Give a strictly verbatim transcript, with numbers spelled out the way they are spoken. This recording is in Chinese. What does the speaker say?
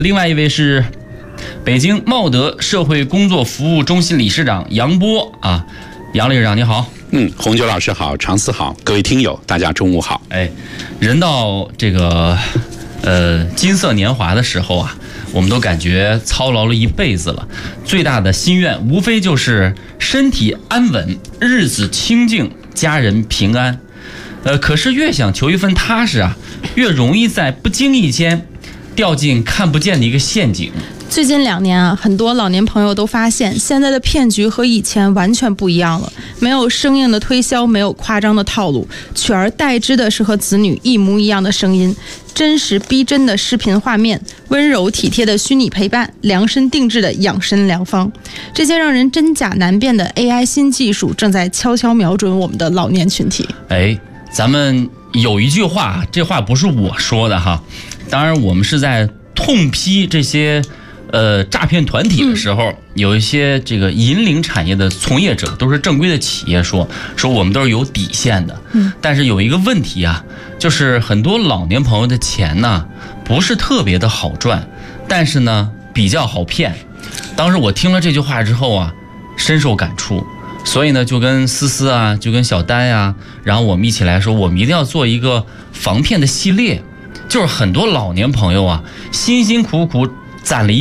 另外一位是北京茂德社会工作服务中心理事长杨波啊，杨理事长你好。 嗯，洪九老师好，常思好，各位听友大家中午好。 哎，人到这个呃金色年华的时候啊，我们都感觉操劳了一辈子了，最大的心愿无非就是身体安稳，日子清静，家人平安。呃，可是越想求一份踏实啊，越容易在不经意间掉进看不见的一个陷阱。 最近两年啊，很多老年朋友都发现，现在的骗局和以前完全不一样了，没有生硬的推销，没有夸张的套路，取而代之的是和子女一模一样的声音，真实逼真的视频画面，温柔体贴的虚拟陪伴，量身定制的养生良方。这些让人真假难辨的 A I 新技术正在悄悄瞄准我们的老年群体。 哎，咱们有一句话，这话不是我说的哈，当然我们是在痛批这些呃诈骗团体的时候，嗯、有一些这个引领产业的从业者，都是正规的企业说说我们都是有底线的。嗯，但是有一个问题啊，就是很多老年朋友的钱呢不是特别的好赚，但是呢比较好骗。当时我听了这句话之后啊，深受感触。所以呢，就跟思思啊，就跟小丹呀、啊，然后我们一起来说，我们一定要做一个防骗的系列，就是很多老年朋友啊，辛辛苦苦攒了一